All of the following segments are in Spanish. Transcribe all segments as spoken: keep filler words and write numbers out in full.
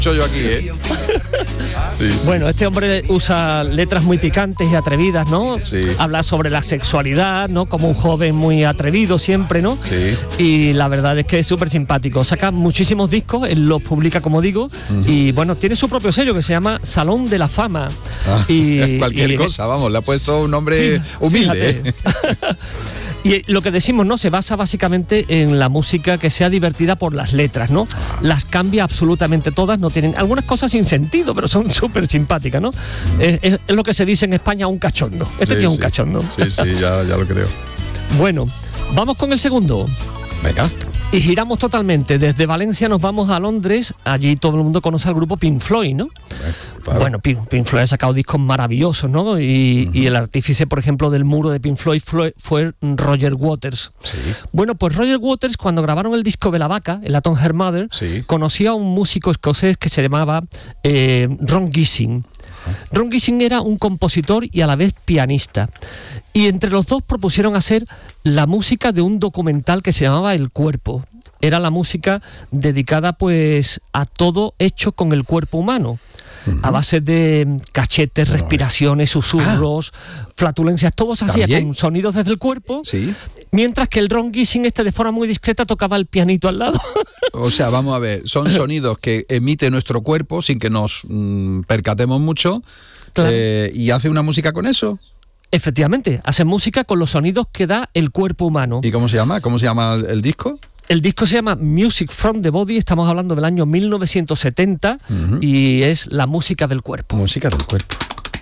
yo aquí, ¿eh? Sí, sí, bueno, sí. este hombre usa letras muy picantes y atrevidas, ¿no? Sí. Habla sobre la sexualidad, ¿no? Como un joven muy atrevido siempre, ¿no? Sí. Y la verdad es que es súper simpático. Saca muchísimos discos, él los publica, como digo, uh-huh. y bueno, tiene su propio sello que se llama Salón de la Fama. Ah, y, cualquier y, cosa, vamos, le ha puesto un nombre fíjate, humilde. ¿eh? Y lo que decimos, ¿no? Se basa básicamente en la música que sea divertida por las letras, ¿no? Las cambia absolutamente todas, no tienen algunas cosas sin sentido, pero son súper simpáticas, ¿no? Es, es, es lo que se dice en España un cachondo. Este sí, tío es sí. un cachondo. Sí, sí, ya, ya lo creo. Bueno, vamos con el segundo. Venga. Y giramos totalmente. Desde Valencia nos vamos a Londres. Allí todo el mundo conoce al grupo Pink Floyd, ¿no? Claro. Bueno, Pink, Pink Floyd ha sacado discos maravillosos, ¿no? Y, uh-huh. y el artífice, por ejemplo, del muro de Pink Floyd fue, fue Roger Waters. Sí. Bueno, pues Roger Waters, cuando grabaron el disco de la vaca, el Atom Her Mother, sí. conoció a un músico escocés que se llamaba eh, Ron Gissing. Ron Gissing era un compositor y a la vez pianista. Y entre los dos propusieron hacer la música de un documental que se llamaba El Cuerpo. Era la música dedicada pues a todo hecho con el cuerpo humano. Uh-huh. A base de cachetes, no, respiraciones, susurros, ah. flatulencias, todo se hacía con sonidos desde el cuerpo. Sí. Mientras que el Ron Gissing, este de forma muy discreta, tocaba el pianito al lado. O sea, vamos a ver, son sonidos que emite nuestro cuerpo sin que nos mmm, percatemos mucho, claro. eh, y hace una música con eso. Efectivamente, hace música con los sonidos que da el cuerpo humano. ¿Y cómo se llama? ¿Cómo se llama el, el disco? El disco se llama Music from the Body, estamos hablando del año mil novecientos setenta, uh-huh. y es la música del cuerpo. Música del cuerpo.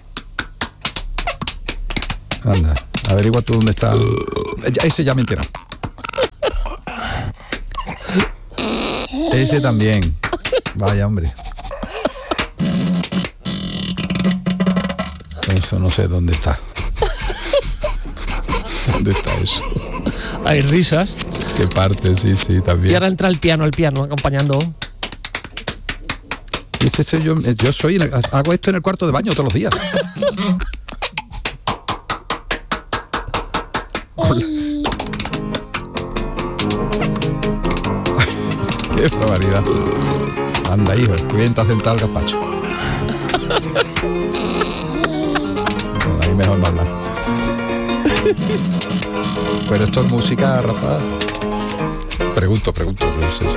Anda, averigua tú dónde está. Ese ya me entera. Ese también. Vaya, hombre. Eso no sé dónde está. ¿Dónde está eso? Hay risas. Qué parte, sí, sí, también. Y ahora entra el piano, el piano acompañando. Este, este, yo, yo soy, hago esto en el cuarto de baño todos los días. Qué barbaridad. Anda, hijo, que bien te ha sentado el gazpacho. Bueno, ahí mejor no hablar. Pero esto es música, Rafa. Pregunto, pregunto, no sé si.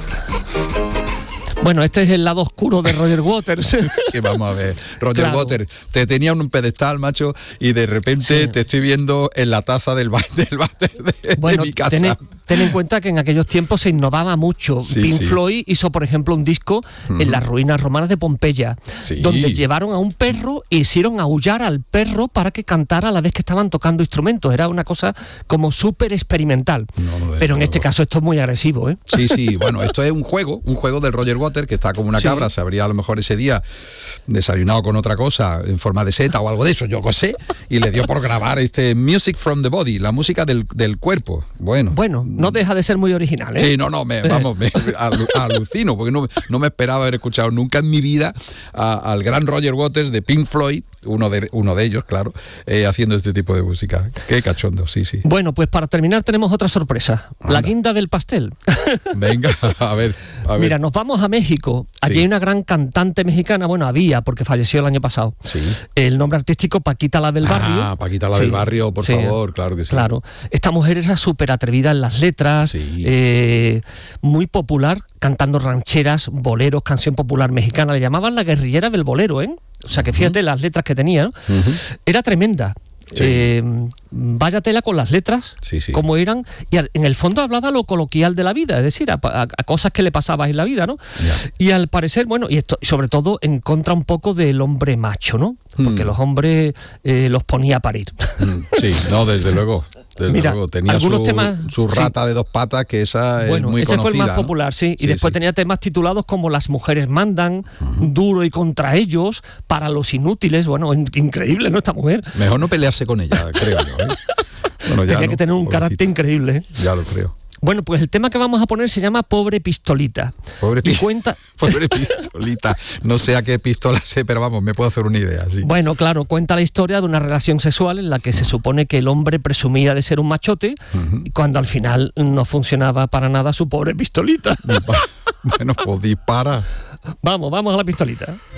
Bueno, este es el lado oscuro de Roger Waters. Que vamos a ver, Roger claro. Waters, te tenía un pedestal, macho, y de repente sí. te estoy viendo en la taza del váter del de, bueno, de mi casa. Ten, ten en cuenta que en aquellos tiempos se innovaba mucho. Sí, Pink sí. Floyd hizo, por ejemplo, un disco uh-huh. en las ruinas romanas de Pompeya, sí. donde llevaron a un perro e hicieron aullar al perro para que cantara a la vez que estaban tocando instrumentos. Era una cosa como súper experimental. No, no, Pero en este caso esto es muy agresivo, ¿eh? Sí, sí, bueno, esto es un juego, un juego del Roger Waters que está como una sí. cabra, se habría a lo mejor ese día desayunado con otra cosa en forma de seta o algo de eso, yo qué sé, y le dio por grabar este Music from the Body, la música del, del cuerpo. Bueno. Bueno, no deja de ser muy original, ¿eh? Sí, no, no, me, vamos, me alu, alucino, porque no, no me esperaba haber escuchado nunca en mi vida a, al gran Roger Waters de Pink Floyd, uno de, uno de ellos, claro, eh, haciendo este tipo de música. Qué cachondo, sí, sí. Bueno, pues para terminar tenemos otra sorpresa, Anda. La guinda del pastel. Venga, a ver, a ver. Mira, nos vamos a México. Allí sí. hay una gran cantante mexicana, bueno, había, porque falleció el año pasado. Sí. El nombre artístico, Paquita la del Barrio. Ah, Paquita la sí. del Barrio, por sí. favor, claro que sí. Claro. Esta mujer era súper atrevida en las letras, sí. eh, muy popular, cantando rancheras, boleros, canción popular mexicana. Le llamaban la guerrillera del bolero, ¿eh? O sea, que fíjate uh-huh. las letras que tenía, ¿no? Uh-huh. Era tremenda. Sí. Eh, vaya tela con las letras, sí, sí. como eran, y en el fondo hablaba lo coloquial de la vida, es decir, a, a, a cosas que le pasaban en la vida, ¿no? Yeah. Y al parecer, bueno, y esto, sobre todo en contra un poco del hombre macho, ¿no? Porque mm. los hombres eh, los ponía a parir. Mm, sí, no, desde luego. Desde Mira, luego, tenía algunos su, temas, su rata sí. de dos patas, que esa bueno, es muy ese conocida. Ese fue el más ¿no? popular, sí. Y sí, después sí. tenía temas titulados como Las mujeres mandan, uh-huh. Duro y contra ellos, Para los inútiles. Bueno, increíble, ¿no? Esta mujer. Mejor no pelearse con ella, creo yo, ¿eh? Bueno, ya tenía no, que tener un pobrecita. carácter increíble, ¿eh? Ya lo creo. Bueno, pues el tema que vamos a poner se llama Pobre Pistolita. Pobre, y cuenta... Pobre Pistolita. No sé a qué pistola sé, pero vamos, me puedo hacer una idea. Sí. Bueno, claro, cuenta la historia de una relación sexual en la que se supone que el hombre presumía de ser un machote, uh-huh. y cuando al final no funcionaba para nada su pobre pistolita. Bueno, pues dispara. Vamos, vamos a la pistolita.